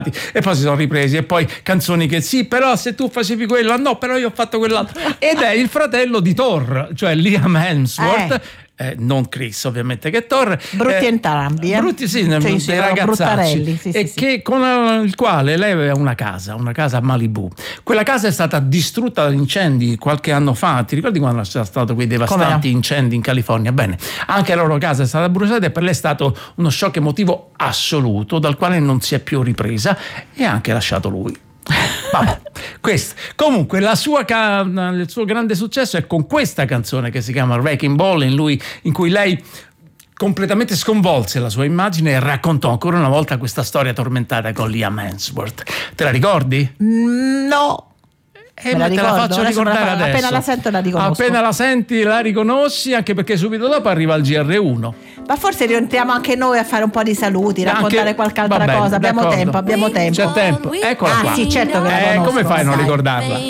e poi si sono ripresi, e poi canzoni che sì, però se tu facevi quello, no, però io ho fatto quell'altro, ed è il fratello di Thor, cioè Liam Hemsworth. Non Chris, ovviamente, che Thor. Brutti entrambi, Brutti, sì, dei ragazzacci. Che con il quale lei aveva una casa a Malibu. Quella casa è stata distrutta da incendi qualche anno fa. Ti ricordi quando c'erano stati quei devastanti incendi in California? Bene, anche la loro casa è stata bruciata, e per lei è stato uno shock emotivo assoluto, dal quale non si è più ripresa, e ha anche lasciato lui. Vabbè, questo. Comunque il suo grande successo è con questa canzone che si chiama Wrecking Ball, in cui lei completamente sconvolse la sua immagine e raccontò ancora una volta questa storia tormentata con Liam Hemsworth. Te la ricordi? No. Me te la faccio ricordare adesso. Appena la sento la riconosco. Appena la senti la riconosci, anche perché subito dopo arriva il GR1. Ma forse rientriamo anche noi a fare un po' di saluti, raccontare qualche altra cosa. Abbiamo tempo. C'è tempo. Eccola qua. Sì, certo che la conosco. Come fai a non ricordarla?